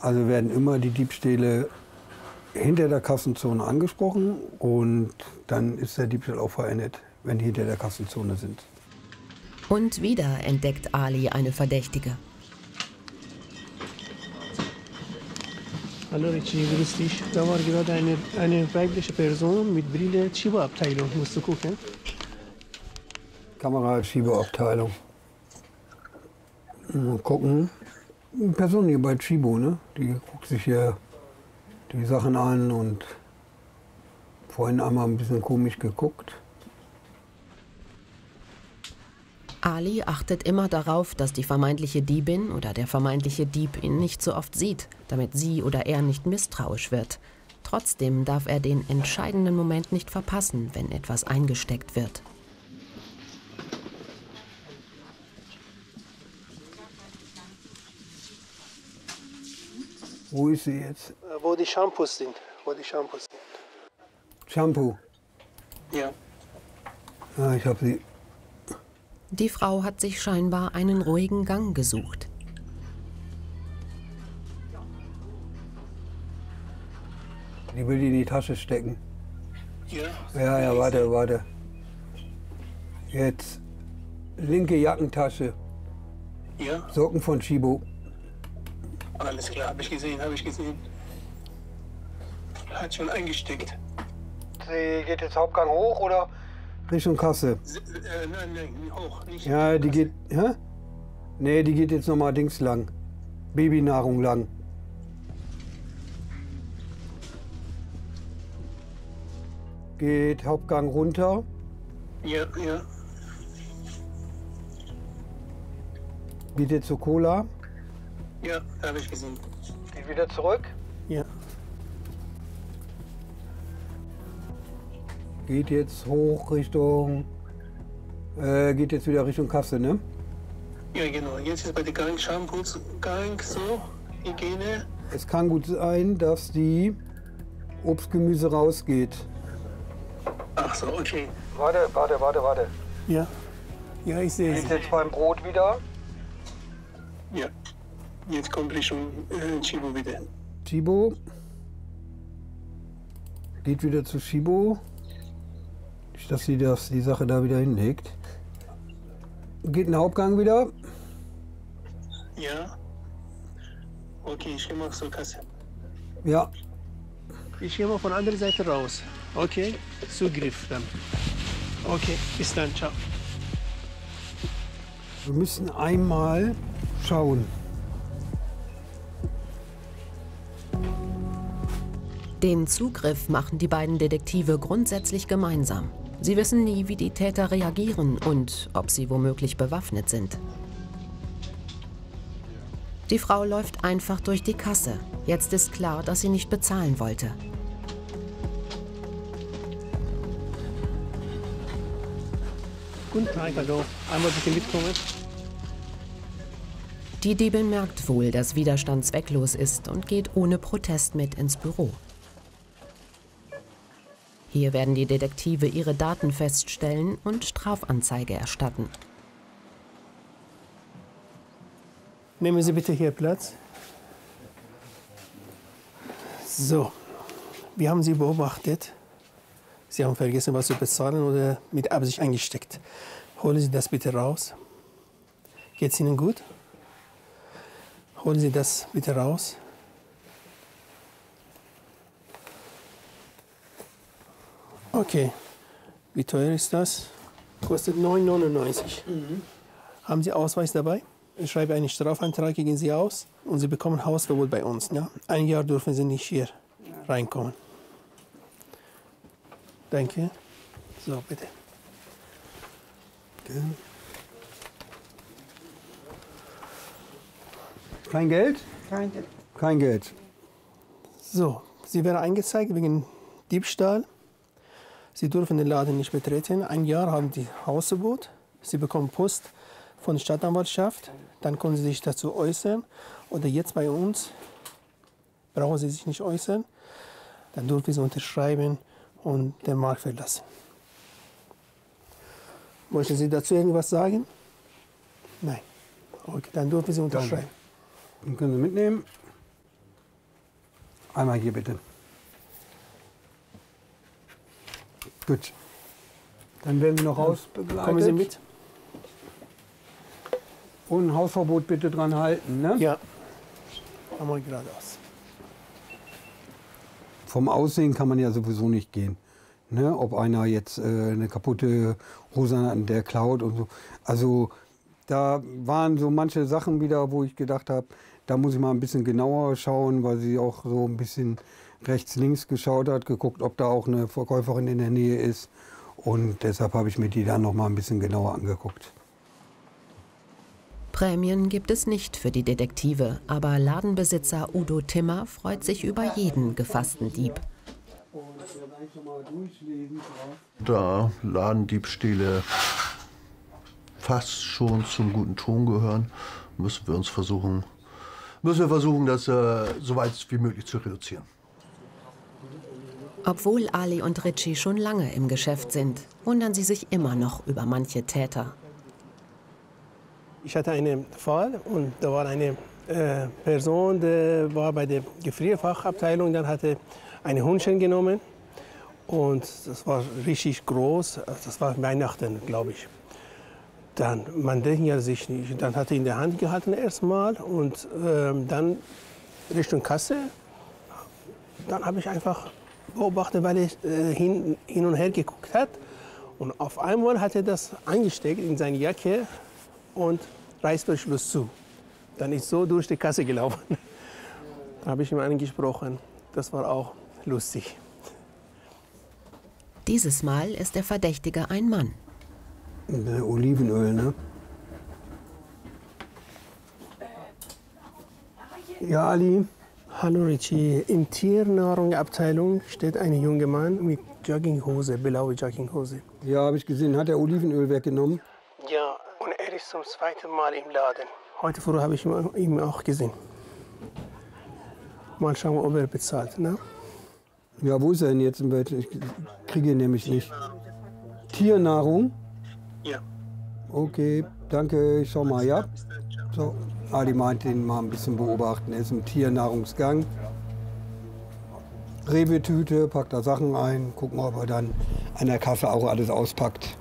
Also werden immer die Diebstähle hinter der Kassenzone angesprochen und dann ist der Diebstahl auch verendet, wenn die hinter der Kassenzone sind. Und wieder entdeckt Ali eine Verdächtige. Hallo Richie, grüß dich. Da war gerade eine weibliche Person mit Brille, Chibo-Abteilung, musst du gucken. Kameraschiebeabteilung. Mal gucken. Eine Person hier bei Chibo, ne? Die guckt sich hier die Sachen an und vorhin einmal ein bisschen komisch geguckt. Ali achtet immer darauf, dass die vermeintliche Diebin oder der vermeintliche Dieb ihn nicht so oft sieht, damit sie oder er nicht misstrauisch wird. Trotzdem darf er den entscheidenden Moment nicht verpassen, wenn etwas eingesteckt wird. Wo ist sie jetzt? Wo die Shampoos sind. Shampoo. Ja. Ja, ich habe sie. Die Frau hat sich scheinbar einen ruhigen Gang gesucht. Die will die in die Tasche stecken. Ja? Ja, warte. Jetzt linke Jackentasche. Ja? Socken von Chibo. Alles klar, habe ich gesehen. Hat schon eingesteckt. Sie geht jetzt Hauptgang hoch oder Richtung Kasse? Nein, hoch. Nicht Ja, die geht. Hä? Nee, die geht jetzt nochmal Dings lang. Babynahrung lang. Geht Hauptgang runter. Ja. Geht jetzt zur Cola. Ja, habe ich gesehen. Geht wieder zurück. Ja. Geht jetzt hoch Richtung. Geht jetzt wieder Richtung Kasse, ne? Ja, genau. Jetzt ist bei der Gang Shampoos, Gang, so, Hygiene. Es kann gut sein, dass die Obstgemüse rausgeht. Ach so, okay. Warte. Ja. Ja, ich sehe Geht es. jetzt beim Brot wieder. Ja. Jetzt kommt Richtung Chibo wieder. Chibo. Geht wieder zu Chibo. Nicht, dass sie die Sache da wieder hinlegt. Geht in den Hauptgang wieder. Ja. Okay, ich gehe mal zur Kasse. Ja. Ich gehe mal von der anderen Seite raus. Okay, Zugriff dann. Okay, bis dann, ciao. Wir müssen einmal schauen. Den Zugriff machen die beiden Detektive grundsätzlich gemeinsam. Sie wissen nie, wie die Täter reagieren und ob sie womöglich bewaffnet sind. Die Frau läuft einfach durch die Kasse. Jetzt ist klar, dass sie nicht bezahlen wollte. Guten Tag, hallo. Einmal bitte mitkommen. Die Diebin merkt wohl, dass Widerstand zwecklos ist und geht ohne Protest mit ins Büro. Hier werden die Detektive ihre Daten feststellen und Strafanzeige erstatten. Nehmen Sie bitte hier Platz. So, wir haben Sie beobachtet. Sie haben vergessen, was zu bezahlen oder mit Absicht eingesteckt. Holen Sie das bitte raus. Geht's Ihnen gut? Holen Sie das bitte raus. Okay. Wie teuer ist das? Kostet 9,99. Haben Sie Ausweis dabei? Ich schreibe einen Strafantrag gegen Sie aus und Sie bekommen Hausverbot bei uns. Ja? Ein Jahr dürfen Sie nicht hier reinkommen. Danke. So, bitte. Okay. Kein Geld? Kein Geld. Kein Geld. So, Sie werden eingezeigt wegen Diebstahl. Sie dürfen den Laden nicht betreten. Ein Jahr haben Sie Hausverbot. Sie bekommen Post von der Stadtanwaltschaft. Dann können Sie sich dazu äußern. Oder jetzt bei uns brauchen Sie sich nicht äußern. Dann dürfen Sie unterschreiben und den Markt verlassen. Möchten Sie dazu irgendwas sagen? Nein. Okay, dann dürfen Sie unterschreiben. Den können Sie mitnehmen. Einmal hier bitte. Gut. Dann werden wir noch rausbegleitet. Kommen Sie mit? Und ein Hausverbot bitte dran halten, ne? Ja. Einmal geradeaus. Vom Aussehen kann man ja sowieso nicht gehen. Ne? Ob einer jetzt eine kaputte Hose hat, der klaut und so. Also da waren so manche Sachen wieder, wo ich gedacht habe, da muss ich mal ein bisschen genauer schauen, weil sie auch so ein bisschen rechts, links geschaut hat, geguckt, ob da auch eine Verkäuferin in der Nähe ist. Und deshalb habe ich mir die dann noch mal ein bisschen genauer angeguckt. Prämien gibt es nicht für die Detektive, aber Ladenbesitzer Udo Timmer freut sich über jeden gefassten Dieb. Da Ladendiebstähle fast schon zum guten Ton gehören, müssen wir versuchen, das so weit wie möglich zu reduzieren. Obwohl Ali und Richie schon lange im Geschäft sind, wundern sie sich immer noch über manche Täter. Ich hatte einen Fall und da war eine Person, die war bei der Gefrierfachabteilung, dann hatte ein Hundchen genommen und das war richtig groß, das war Weihnachten, glaube ich. Dann, man denkt ja sich nicht, dann hat er in der Hand gehalten erstmal und dann Richtung Kasse, dann habe ich einfach beobachtet, weil er hin und her geguckt hat und auf einmal hat er das eingesteckt in seine Jacke und Reißverschluss zu. Dann ist so durch die Kasse gelaufen. Da habe ich ihm angesprochen. Das war auch lustig. Dieses Mal ist der Verdächtige ein Mann. Olivenöl, ne? Ja, Ali. Hallo Richie, in Tiernahrungsabteilung steht ein junger Mann mit Jogginghose, blaue Jogginghose. Ja, habe ich gesehen. Hat er Olivenöl weggenommen? Ja, und er ist zum zweiten Mal im Laden. Heute früh habe ich ihn auch gesehen. Mal schauen, ob er bezahlt. Ne? Ja, wo ist er denn jetzt im Bett? Ich kriege ihn nämlich nicht. Tiernahrung? Ja. Okay, danke. Ich schau mal, ja? So. Ali meint, den mal ein bisschen beobachten. Er ist im Tiernahrungsgang. Rewe-Tüte, packt da Sachen ein, gucken, ob er dann an der Kasse auch alles auspackt.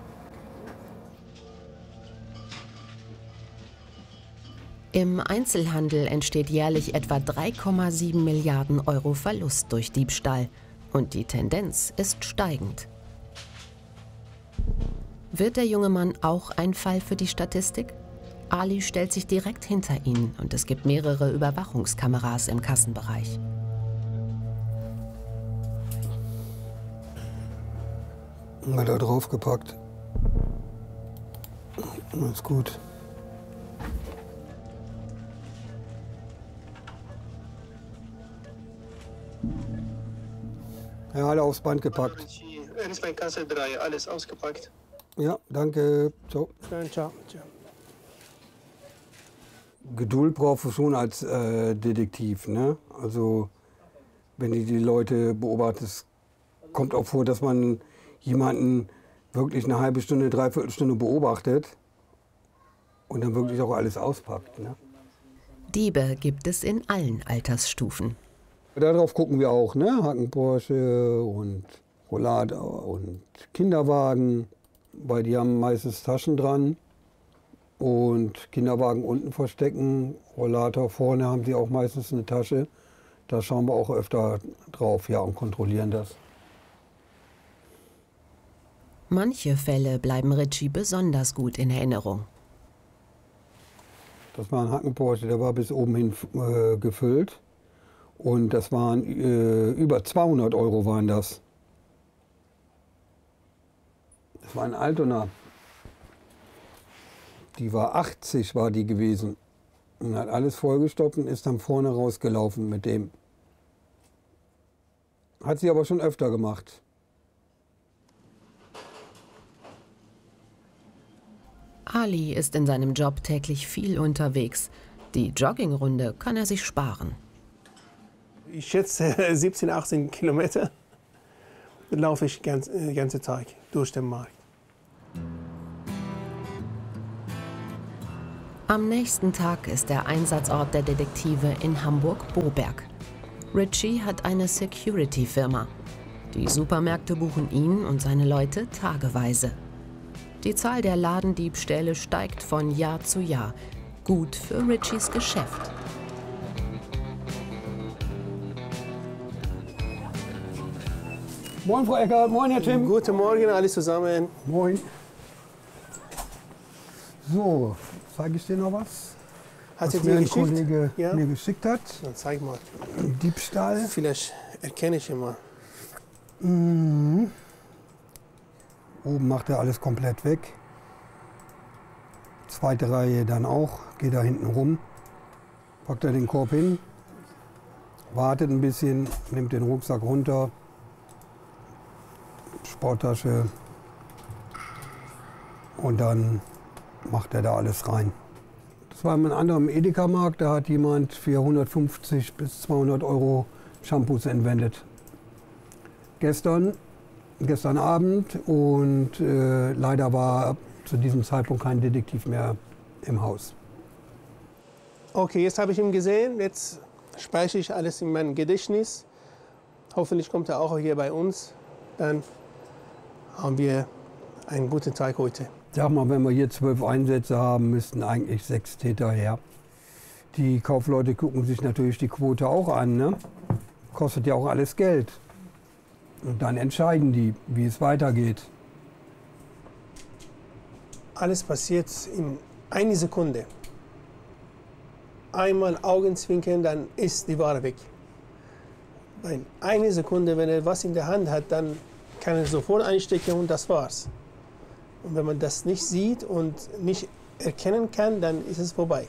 Im Einzelhandel entsteht jährlich etwa 3,7 Milliarden Euro Verlust durch Diebstahl. Und die Tendenz ist steigend. Wird der junge Mann auch ein Fall für die Statistik? Ali stellt sich direkt hinter ihn und es gibt mehrere Überwachungskameras im Kassenbereich. Mal da drauf gepackt. Alles gut. Ja, alle aufs Band gepackt. Er ist bei Kasse 3, alles ausgepackt. Ja, danke. Ciao. Ciao. Ciao. Geduld brauchst du schon als Detektiv, ne? Also wenn du die Leute beobachtest, kommt auch vor, dass man jemanden wirklich eine halbe Stunde, Dreiviertelstunde beobachtet und dann wirklich auch alles auspackt, ne? Diebe gibt es in allen Altersstufen. Darauf gucken wir auch, ne? Hacken-Porsche und Rollator und Kinderwagen, weil die haben meistens Taschen dran. Und Kinderwagen unten verstecken, Rollator vorne haben sie auch meistens eine Tasche. Da schauen wir auch öfter drauf, ja, und kontrollieren das. Manche Fälle bleiben Richie besonders gut in Erinnerung. Das war ein Hacken-Porsche, der war bis oben hin gefüllt. Und das waren über 200 Euro waren das. Das war ein Altona. Die war 80, war die gewesen. Und hat alles vollgestoppt und ist dann vorne rausgelaufen mit dem. Hat sie aber schon öfter gemacht. Ali ist in seinem Job täglich viel unterwegs. Die Joggingrunde kann er sich sparen. Ich schätze 17, 18 Kilometer laufe ich den ganzen Tag durch den Markt. Am nächsten Tag ist der Einsatzort der Detektive in Hamburg-Boberg. Richie hat eine Security-Firma. Die Supermärkte buchen ihn und seine Leute tageweise. Die Zahl der Ladendiebstähle steigt von Jahr zu Jahr. Gut für Richies Geschäft. Moin, Frau Eckert. Moin, Herr Tim. Guten Morgen, alle zusammen. Moin. So, zeige ich dir noch was? Hat Was sie mir dir ein geschickt? Kollege Ja. mir geschickt hat. Dann zeig mal. Diebstahl. Vielleicht erkenne ich ihn mal. Oben macht er alles komplett weg. Zweite Reihe dann auch. Geht da hinten rum. Packt er den Korb hin. Wartet ein bisschen, nimmt den Rucksack runter. Sporttasche. Und dann macht er da alles rein. Das war in einem anderen Edeka-Markt. Da hat jemand für 150 bis 200 Euro Shampoos entwendet. Gestern Abend und leider war zu diesem Zeitpunkt kein Detektiv mehr im Haus. Okay, jetzt habe ich ihn gesehen. Jetzt speichere ich alles in mein Gedächtnis. Hoffentlich kommt er auch hier bei uns. Dann haben wir einen guten Tag heute. Sag mal, wenn wir hier 12 Einsätze haben, müssten eigentlich 6 Täter her. Die Kaufleute gucken sich natürlich die Quote auch an, ne? Kostet ja auch alles Geld. Und dann entscheiden die, wie es weitergeht. Alles passiert in einer Sekunde. Einmal Augenzwinkern, dann ist die Ware weg. In einer Sekunde, wenn er was in der Hand hat, dann kann er sofort einstecken und das war's. Und wenn man das nicht sieht und nicht erkennen kann, dann ist es vorbei.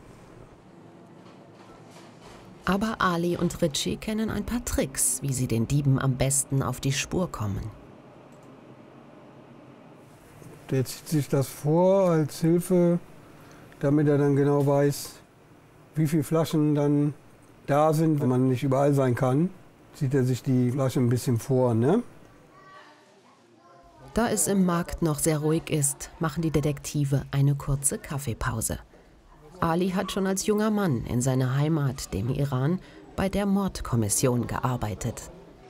Aber Ali und Richie kennen ein paar Tricks, wie sie den Dieben am besten auf die Spur kommen. Der zieht sich das vor als Hilfe, damit er dann genau weiß, wie viele Flaschen dann da sind. Wenn man nicht überall sein kann, zieht er sich die Flasche ein bisschen vor, ne? Da es im Markt noch sehr ruhig ist, machen die Detektive eine kurze Kaffeepause. Ali hat schon als junger Mann in seiner Heimat, dem Iran, bei der Mordkommission gearbeitet.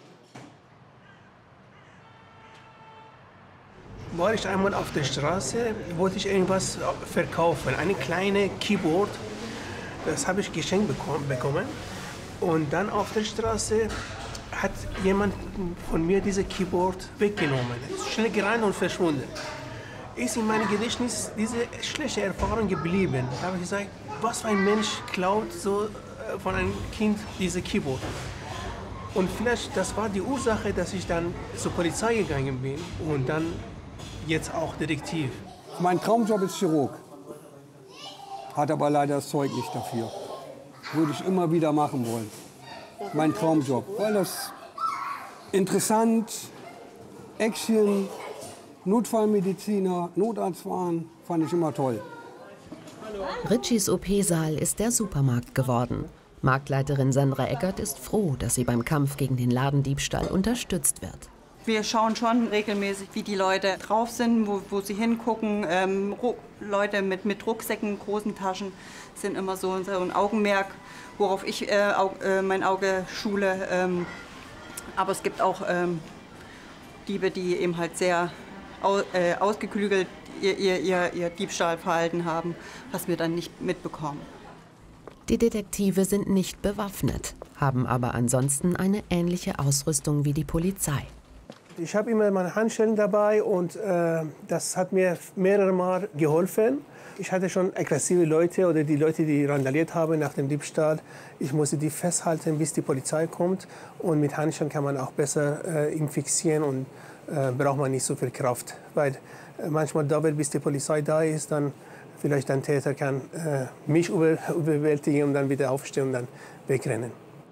War ich einmal auf der Straße, wollte ich irgendwas verkaufen, eine kleine Keyboard. Das habe ich geschenkt bekommen. Und dann auf der Straße hat jemand von mir diese Keyboard weggenommen. Ist schnell gerannt und verschwunden. Ist in meinem Gedächtnis diese schlechte Erfahrung geblieben. Da habe ich gesagt, was für ein Mensch klaut so von einem Kind diese Keyboard. Und vielleicht das war die Ursache, dass ich dann zur Polizei gegangen bin und dann jetzt auch Detektiv. Mein Traumjob ist Chirurg. Hat aber leider das Zeug nicht dafür. Würde ich immer wieder machen wollen. Mein Traumjob. Weil das interessant, Action, Notfallmediziner, Notarzt fahren, fand ich immer toll. Richies OP-Saal ist der Supermarkt geworden. Marktleiterin Sandra Eckert ist froh, dass sie beim Kampf gegen den Ladendiebstahl unterstützt wird. Wir schauen schon regelmäßig, wie die Leute drauf sind, wo sie hingucken. Leute mit Rucksäcken, großen Taschen sind immer so ein Augenmerk, worauf ich mein Auge schule. Aber es gibt auch Diebe, die eben halt sehr ausgeklügelt ihr Diebstahlverhalten haben, was wir dann nicht mitbekommen. Die Detektive sind nicht bewaffnet, haben aber ansonsten eine ähnliche Ausrüstung wie die Polizei. Ich habe immer meine Handschellen dabei und das hat mir mehrere Mal geholfen. Ich hatte schon aggressive Leute oder die Leute, die randaliert haben nach dem Diebstahl. Ich musste die festhalten, bis die Polizei kommt. Und mit Handschellen kann man auch besser ihn fixieren und braucht man nicht so viel Kraft. Weil manchmal dauert, bis die Polizei da ist, dann vielleicht ein Täter kann mich überwältigen und dann wieder aufstehen und dann wegrennen.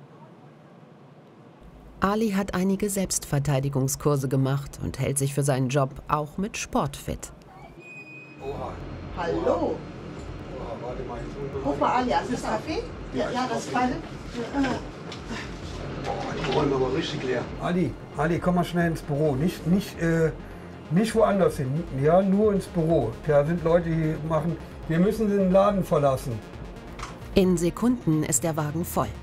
Ali hat einige Selbstverteidigungskurse gemacht und hält sich für seinen Job auch mit Sport fit. Hallo. Ruf mal Ali an. Das Kaffee? Ja, das Kalle. Die räumen aber richtig leer. Ali, komm mal schnell ins Büro. Nicht woanders hin, ja, nur ins Büro. Da sind Leute, die machen, wir müssen den Laden verlassen. In Sekunden ist der Wagen voll.